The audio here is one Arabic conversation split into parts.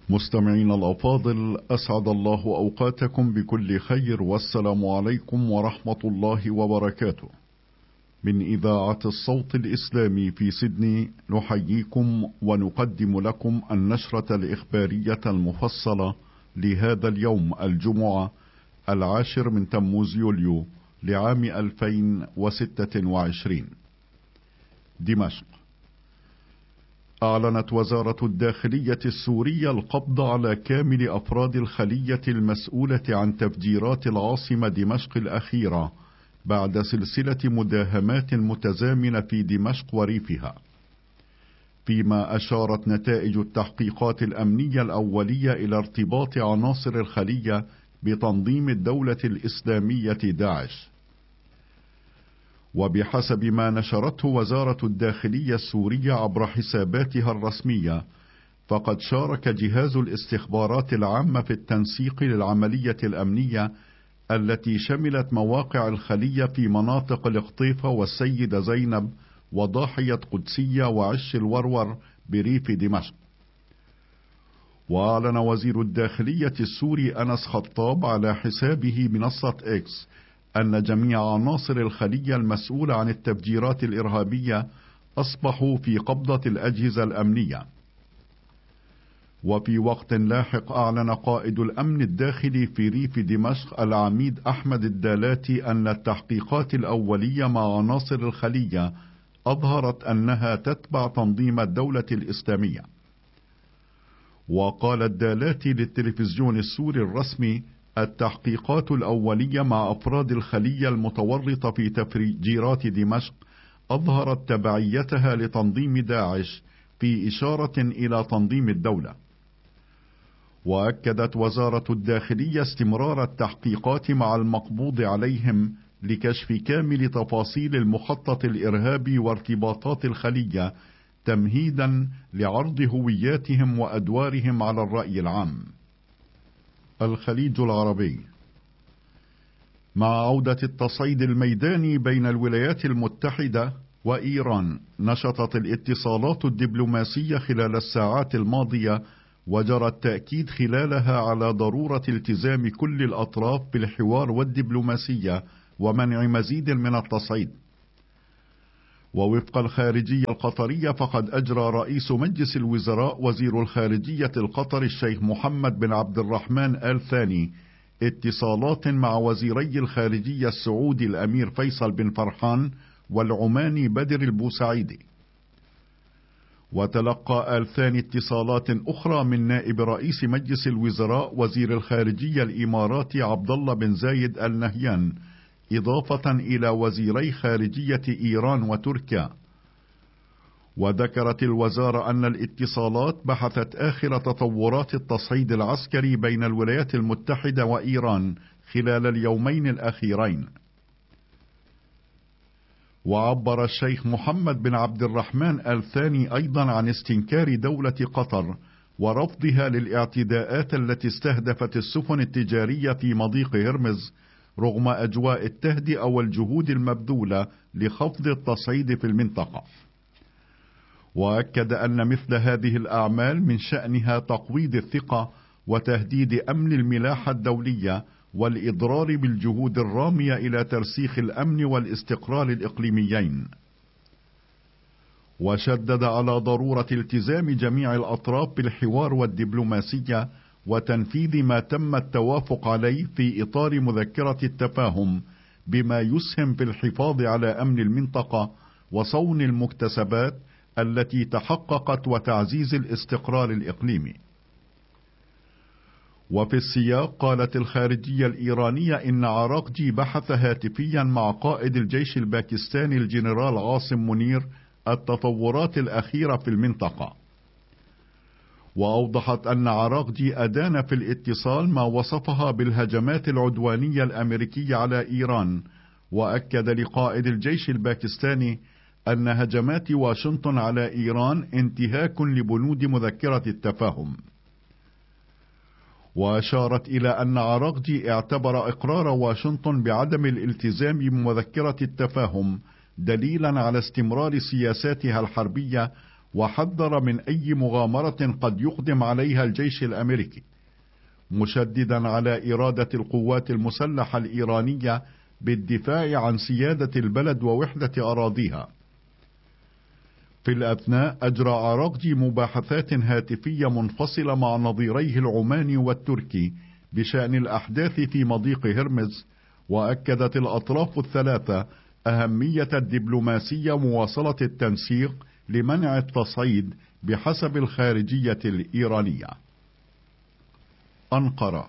مستمعين الأفاضل، أسعد الله أوقاتكم بكل خير، والسلام عليكم ورحمة الله وبركاته. من إذاعة الصوت الإسلامي في سيدني نحييكم ونقدم لكم النشرة الإخبارية المفصلة لهذا اليوم الجمعة 10 من تموز يوليو لعام 2026. دمشق. أعلنت وزارة الداخلية السورية القبض على كامل أفراد الخلية المسؤولة عن تفجيرات العاصمة دمشق الأخيرة بعد سلسلة مداهمات متزامنة في دمشق وريفها، فيما أشارت نتائج التحقيقات الأمنية الأولية إلى ارتباط عناصر الخلية بتنظيم الدولة الإسلامية داعش. وبحسب ما نشرته وزارة الداخلية السورية عبر حساباتها الرسمية، فقد شارك جهاز الاستخبارات العامة في التنسيق للعملية الأمنية التي شملت مواقع الخلية في مناطق القطيفة والسيدة زينب وضاحية قدسية وعش الورور بريف دمشق. وأعلن وزير الداخلية السوري أنس خطاب على حسابه منصة إكس أن جميع عناصر الخلية المسؤولة عن التفجيرات الإرهابية أصبحوا في قبضة الأجهزة الأمنية. وفي وقت لاحق أعلن قائد الأمن الداخلي في ريف دمشق العميد أحمد الدالاتي أن التحقيقات الأولية مع عناصر الخلية أظهرت أنها تتبع تنظيم الدولة الإسلامية. وقال الدالاتي للتلفزيون السوري الرسمي: التحقيقات الأولية مع أفراد الخلية المتورطة في تفجيرات دمشق أظهرت تبعيتها لتنظيم داعش، في إشارة إلى تنظيم الدولة. وأكدت وزارة الداخلية استمرار التحقيقات مع المقبوض عليهم لكشف كامل تفاصيل المخطط الإرهابي وارتباطات الخلية، تمهيدا لعرض هوياتهم وأدوارهم على الرأي العام. الخليج العربي. مع عودة التصعيد الميداني بين الولايات المتحدة وإيران، نشطت الاتصالات الدبلوماسية خلال الساعات الماضية، وجرى التأكيد خلالها على ضرورة التزام كل الأطراف بالحوار والدبلوماسية ومنع مزيد من التصعيد. ووفق الخارجية القطرية، فقد أجرى رئيس مجلس الوزراء وزير الخارجية القطري الشيخ محمد بن عبد الرحمن آل ثاني اتصالات مع وزيري الخارجية السعودي الأمير فيصل بن فرحان والعماني بدر البوسعيدي. وتلقى آل ثاني اتصالات أخرى من نائب رئيس مجلس الوزراء وزير الخارجية الإماراتي عبد الله بن زايد آل نهيان، إضافة إلى وزيري خارجية إيران وتركيا. وذكرت الوزارة أن الاتصالات بحثت آخر تطورات التصعيد العسكري بين الولايات المتحدة وإيران خلال اليومين الأخيرين. وعبر الشيخ محمد بن عبد الرحمن آل ثاني أيضا عن استنكار دولة قطر ورفضها للاعتداءات التي استهدفت السفن التجارية في مضيق هرمز، رغم أجواء التهدئة والجهود المبذولة لخفض التصعيد في المنطقة. وأكد أن مثل هذه الأعمال من شأنها تقويض الثقة وتهديد أمن الملاحة الدولية والإضرار بالجهود الرامية إلى ترسيخ الأمن والاستقرار الإقليميين. وشدد على ضرورة التزام جميع الأطراف بالحوار والدبلوماسية وتنفيذ ما تم التوافق عليه في إطار مذكرة التفاهم، بما يسهم في الحفاظ على أمن المنطقة وصون المكتسبات التي تحققت وتعزيز الاستقرار الإقليمي. وفي السياق، قالت الخارجية الإيرانية إن عراقجي بحث هاتفيا مع قائد الجيش الباكستاني الجنرال عاصم منير التطورات الأخيرة في المنطقة. وأوضحت أن عراقجي أدان في الاتصال ما وصفها بالهجمات العدوانية الأمريكية على إيران، وأكد لقائد الجيش الباكستاني أن هجمات واشنطن على إيران انتهاك لبنود مذكرة التفاهم. وأشارت إلى أن عراقجي اعتبر إقرار واشنطن بعدم الالتزام بمذكرة التفاهم دليلا على استمرار سياساتها الحربية، وحذر من أي مغامرة قد يقدم عليها الجيش الأمريكي، مشددا على إرادة القوات المسلحة الإيرانية بالدفاع عن سيادة البلد ووحدة أراضيها. في الأثناء أجرى عراقجي مباحثات هاتفية منفصلة مع نظيريه العماني والتركي بشأن الأحداث في مضيق هرمز، وأكدت الأطراف الثلاثة أهمية الدبلوماسية ومواصلة التنسيق لمنع التصعيد بحسب الخارجية الإيرانية. أنقرة.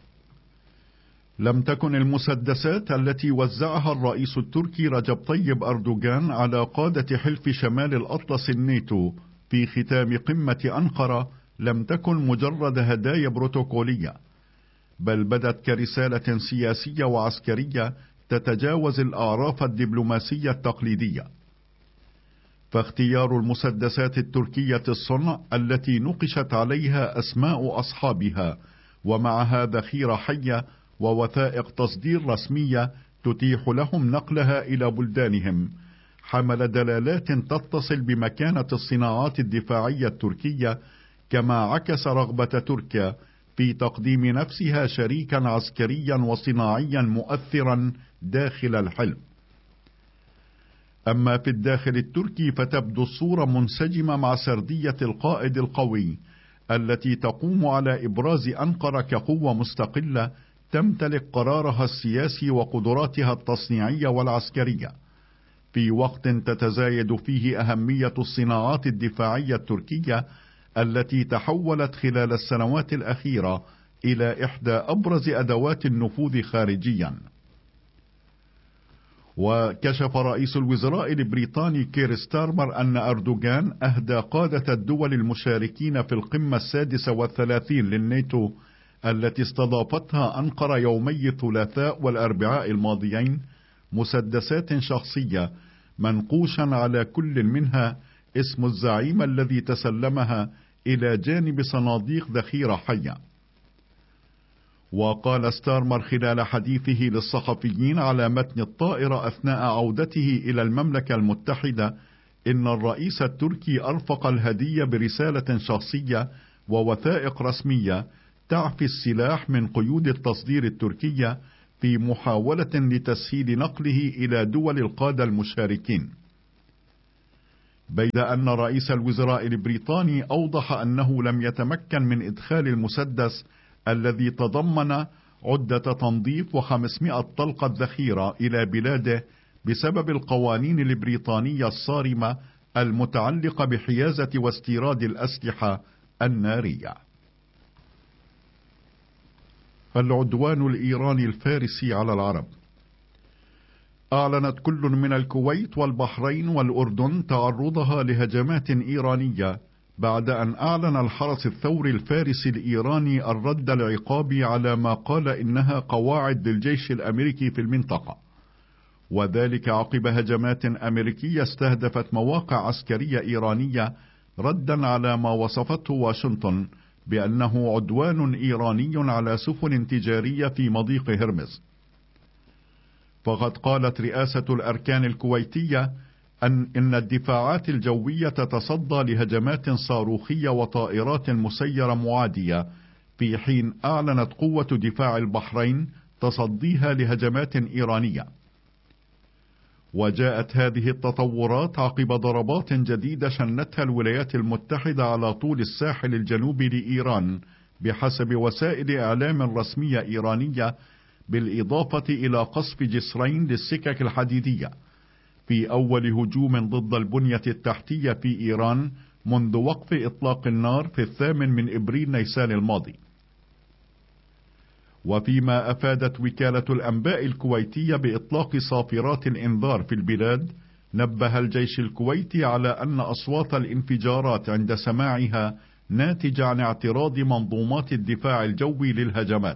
لم تكن المسدسات التي وزعها الرئيس التركي رجب طيب أردوغان على قادة حلف شمال الأطلس الناتو في ختام قمة أنقرة لم تكن مجرد هدايا بروتوكولية، بل بدت كرسالة سياسية وعسكرية تتجاوز الأعراف الدبلوماسية التقليدية. فاختيار المسدسات التركية الصنع التي نقشت عليها أسماء أصحابها ومعها ذخيرة حية ووثائق تصدير رسمية تتيح لهم نقلها إلى بلدانهم حمل دلالات تتصل بمكانة الصناعات الدفاعية التركية، كما عكس رغبة تركيا في تقديم نفسها شريكا عسكريا وصناعيا مؤثرا داخل الحلف. أما في الداخل التركي فتبدو الصورة منسجمة مع سردية القائد القوي التي تقوم على إبراز أنقرة كقوة مستقلة تمتلك قرارها السياسي وقدراتها التصنيعية والعسكرية، في وقت تتزايد فيه أهمية الصناعات الدفاعية التركية التي تحولت خلال السنوات الأخيرة إلى إحدى أبرز أدوات النفوذ خارجيا. وكشف رئيس الوزراء البريطاني كير ستارمر أن أردوغان أهدى قادة الدول المشاركين في القمة 36 للناتو التي استضافتها أنقرة يومي الثلاثاء والأربعاء الماضيين مسدسات شخصية منقوشا على كل منها اسم الزعيم الذي تسلمها إلى جانب صناديق ذخيرة حية. وقال ستارمر خلال حديثه للصحفيين على متن الطائرة أثناء عودته إلى المملكة المتحدة إن الرئيس التركي أرفق الهدية برسالة شخصية ووثائق رسمية تعفي السلاح من قيود التصدير التركية في محاولة لتسهيل نقله إلى دول القادة المشاركين، بيد أن رئيس الوزراء البريطاني أوضح أنه لم يتمكن من إدخال المسدس الذي تضمن عدة تنظيف و500 طلقة ذخيرة إلى بلاده بسبب القوانين البريطانية الصارمة المتعلقة بحيازة واستيراد الأسلحة النارية. العدوان الإيراني الفارسي على العرب. أعلنت كل من الكويت والبحرين والأردن تعرضها لهجمات إيرانية بعد أن أعلن الحرس الثوري الفارسي الإيراني الرد العقابي على ما قال إنها قواعد للجيش الأمريكي في المنطقة، وذلك عقب هجمات أمريكية استهدفت مواقع عسكرية إيرانية ردا على ما وصفته واشنطن بأنه عدوان إيراني على سفن تجارية في مضيق هرمز. فقد قالت رئاسة الأركان الكويتية إن الدفاعات الجوية تتصدى لهجمات صاروخية وطائرات مسيرة معادية، في حين أعلنت قوة دفاع البحرين تصديها لهجمات إيرانية. وجاءت هذه التطورات عقب ضربات جديدة شنتها الولايات المتحدة على طول الساحل الجنوبي لإيران بحسب وسائل إعلام رسمية إيرانية، بالإضافة إلى قصف جسرين للسكك الحديدية في أول هجوم ضد البنية التحتية في إيران منذ وقف إطلاق النار في 8 إبريل نيسان الماضي. وفيما أفادت وكالة الأنباء الكويتية بإطلاق صافرات الإنذار في البلاد، نبه الجيش الكويتي على أن أصوات الانفجارات عند سماعها ناتجة عن اعتراض منظومات الدفاع الجوي للهجمات.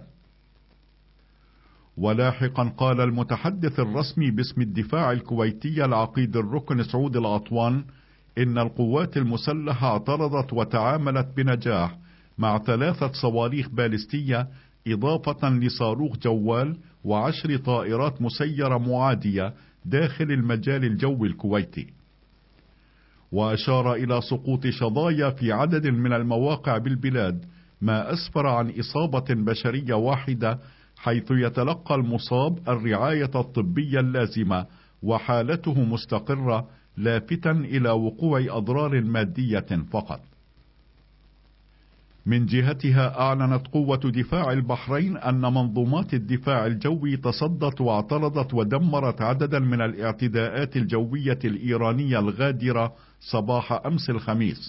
ولاحقا قال المتحدث الرسمي باسم الدفاع الكويتي العقيد الركن سعود العطوان إن القوات المسلحة اعترضت وتعاملت بنجاح مع 3 صواريخ باليستية إضافة لصاروخ جوال و10 طائرات مسيرة معادية داخل المجال الجوي الكويتي. وأشار إلى سقوط شظايا في عدد من المواقع بالبلاد، ما أسفر عن إصابة بشرية واحدة، حيث يتلقى المصاب الرعاية الطبية اللازمة وحالته مستقرة، لافتا إلى وقوع أضرار مادية فقط. من جهتها أعلنت قوة دفاع البحرين أن منظومات الدفاع الجوي تصدت واعترضت ودمرت عددا من الاعتداءات الجوية الإيرانية الغادرة صباح أمس الخميس.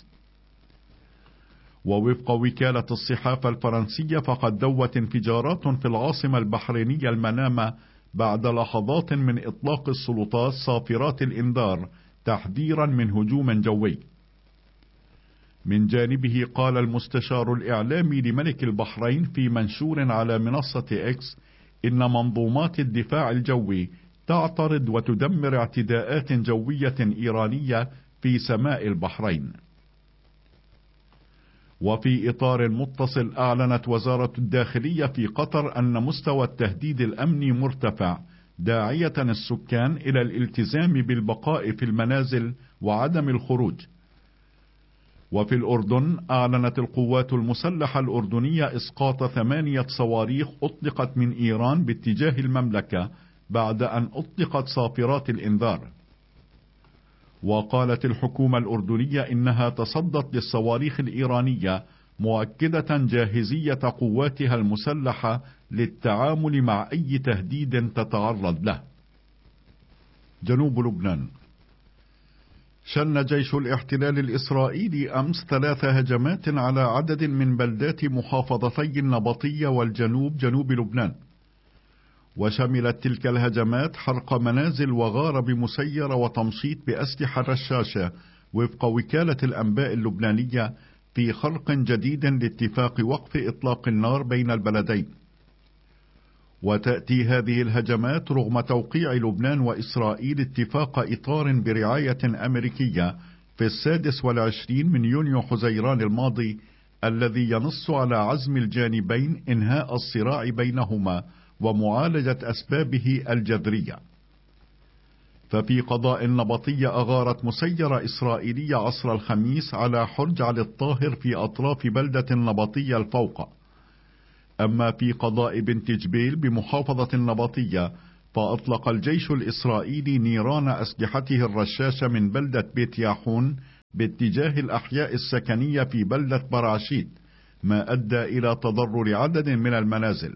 ووفق وكالة الصحافة الفرنسية فقد دوت انفجارات في العاصمة البحرينية المنامة بعد لحظات من إطلاق السلطات صافرات الإنذار تحذيرا من هجوم جوي. من جانبه قال المستشار الإعلامي لملك البحرين في منشور على منصة إكس إن منظومات الدفاع الجوي تعترض وتدمر اعتداءات جوية إيرانية في سماء البحرين. وفي إطار متصل أعلنت وزارة الداخلية في قطر أن مستوى التهديد الأمني مرتفع، داعية السكان إلى الالتزام بالبقاء في المنازل وعدم الخروج. وفي الأردن أعلنت القوات المسلحة الأردنية إسقاط 8 صواريخ أطلقت من إيران باتجاه المملكة بعد أن أطلقت صافرات الإنذار. وقالت الحكومة الأردنية إنها تصدت للصواريخ الإيرانية، مؤكدة جاهزية قواتها المسلحة للتعامل مع أي تهديد تتعرض له. جنوب لبنان. شن جيش الاحتلال الإسرائيلي أمس 3 هجمات على عدد من بلدات محافظتي النبطية والجنوب جنوب لبنان، وشملت تلك الهجمات حرق منازل وغارب مسيرة وتمشيط بأسلحة رشاشة، وفق وكالة الأنباء اللبنانية، في خرق جديد لاتفاق وقف إطلاق النار بين البلدين. وتأتي هذه الهجمات رغم توقيع لبنان وإسرائيل اتفاق إطار برعاية أمريكية في 26 من يونيو حزيران الماضي، الذي ينص على عزم الجانبين إنهاء الصراع بينهما ومعالجة أسبابه الجذرية. ففي قضاء النبطية أغارت مسيرة إسرائيلية عصر الخميس على حرج علي الطاهر في أطراف بلدة النبطية الفوقة. أما في قضاء بنت جبيل بمحافظة النبطية فأطلق الجيش الإسرائيلي نيران أسلحته الرشاشة من بلدة بيت ياحون باتجاه الأحياء السكنية في بلدة براشيد، ما أدى إلى تضرر عدد من المنازل.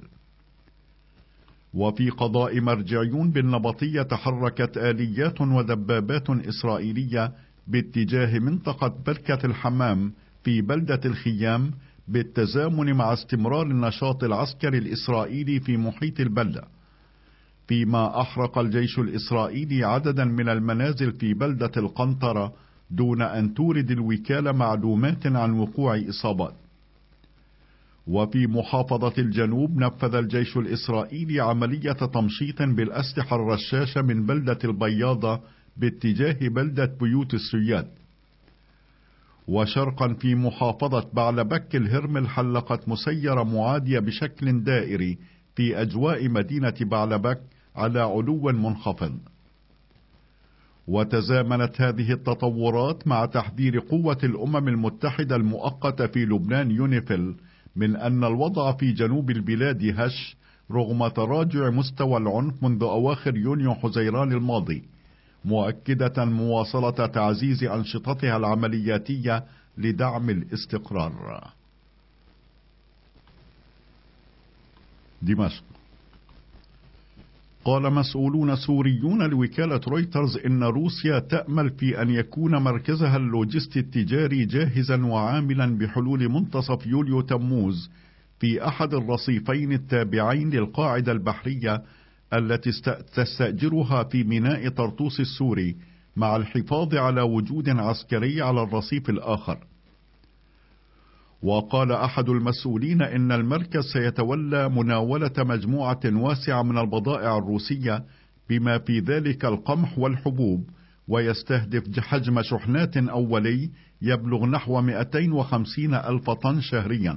وفي قضاء مرجعيون بالنبطية تحركت آليات ودبابات إسرائيلية باتجاه منطقة بركة الحمام في بلدة الخيام، بالتزامن مع استمرار النشاط العسكري الإسرائيلي في محيط البلدة، فيما أحرق الجيش الإسرائيلي عددا من المنازل في بلدة القنطرة دون أن تورد الوكالة معلومات عن وقوع إصابات. وفي محافظة الجنوب نفذ الجيش الإسرائيلي عملية تمشيط بالأسلحة الرشاشة من بلدة البياضة باتجاه بلدة بيوت السياد. وشرقا في محافظة بعلبك الهرمل حلقت مسيرة معادية بشكل دائري في أجواء مدينة بعلبك على علو منخفض. وتزامنت هذه التطورات مع تحذير قوة الأمم المتحدة المؤقتة في لبنان يونيفيل من أن الوضع في جنوب البلاد هش رغم تراجع مستوى العنف منذ أواخر يونيو حزيران الماضي، مؤكدة مواصلة تعزيز أنشطتها العملياتية لدعم الاستقرار. دمشق. قال مسؤولون سوريون لوكالة رويترز إن روسيا تأمل في أن يكون مركزها اللوجستي التجاري جاهزا وعاملا بحلول منتصف يوليو تموز في أحد الرصيفين التابعين للقاعدة البحرية التي تستأجرها في ميناء طرطوس السوري، مع الحفاظ على وجود عسكري على الرصيف الآخر. وقال أحد المسؤولين إن المركز سيتولى مناولة مجموعة واسعة من البضائع الروسية بما في ذلك القمح والحبوب، ويستهدف حجم شحنات أولي يبلغ نحو 250 ألف طن شهريا.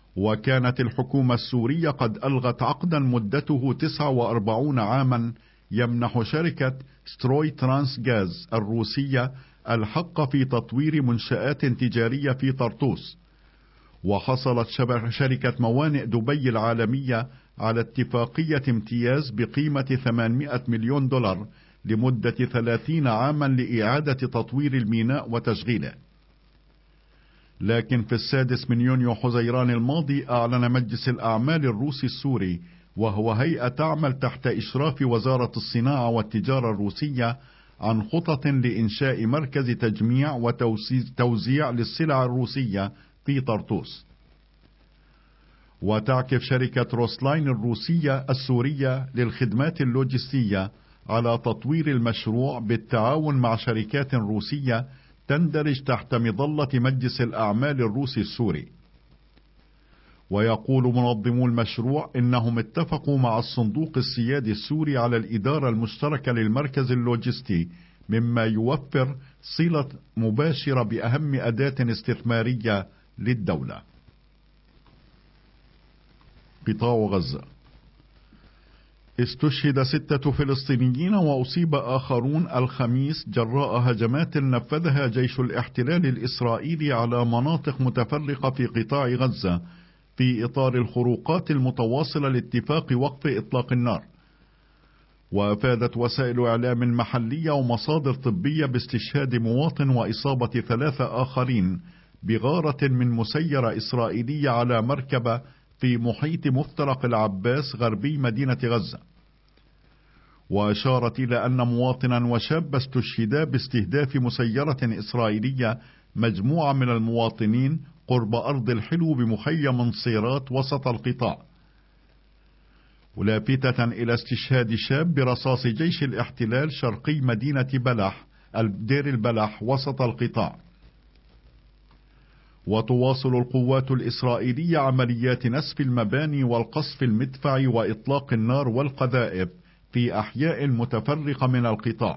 وكانت الحكومة السورية قد ألغت عقدا مدته 49 عاما يمنح شركة ستروي ترانس غاز الروسية الحق في تطوير منشآت تجارية في طرطوس. وحصلت شركة موانئ دبي العالمية على اتفاقية امتياز بقيمة 800 مليون دولار لمدة 30 عاما لإعادة تطوير الميناء وتشغيله. لكن في 6 يونيو حزيران الماضي أعلن مجلس الأعمال الروسي السوري، وهو هيئة تعمل تحت إشراف وزارة الصناعة والتجارة الروسية، عن خطط لإنشاء مركز تجميع وتوزيع للسلع الروسية في طرطوس. وتعكف شركة روسلاين الروسية السورية للخدمات اللوجستية على تطوير المشروع بالتعاون مع شركات روسية تندرج تحت مظلة مجلس الأعمال الروسي السوري. ويقول منظمو المشروع إنهم اتفقوا مع الصندوق السيادي السوري على الإدارة المشتركة للمركز اللوجستي، مما يوفر صلة مباشرة بأهم أداة استثمارية للدولة. قطاع غزة: استشهد 6 فلسطينيين وأصيب آخرون الخميس جراء هجمات نفذها جيش الاحتلال الإسرائيلي على مناطق متفرقة في قطاع غزة في إطار الخروقات المتواصلة لاتفاق وقف إطلاق النار. وأفادت وسائل إعلام محلية ومصادر طبية باستشهاد مواطن وإصابة 3 آخرين بغارة من مسيرة إسرائيلية على مركبة في محيط مفترق العباس غربي مدينة غزة. وأشارت إلى أن مواطنا وشاب استشهدا باستهداف مسيرة إسرائيلية مجموعة من المواطنين قرب أرض الحلو بمخيم صيرات وسط القطاع، ولافتة إلى استشهاد شاب برصاص جيش الاحتلال شرقي مدينة بلح دير البلح وسط القطاع. وتواصل القوات الإسرائيلية عمليات نسف المباني والقصف المدفعي وإطلاق النار والقذائف في أحياء متفرقة من القطاع.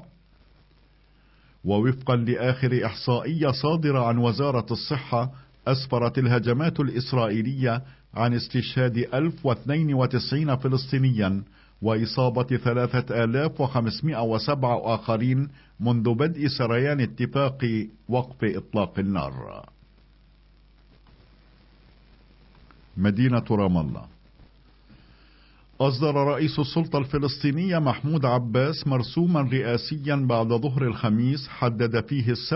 ووفقا لآخر إحصائية صادرة عن وزارة الصحة، أسفرت الهجمات الإسرائيلية عن استشهاد 1092 فلسطينيا وإصابة 3507 آخرين منذ بدء سريان اتفاق وقف إطلاق النار. مدينة رام الله: أصدر رئيس السلطة الفلسطينية محمود عباس مرسوما رئاسيا بعد ظهر الخميس حدد فيه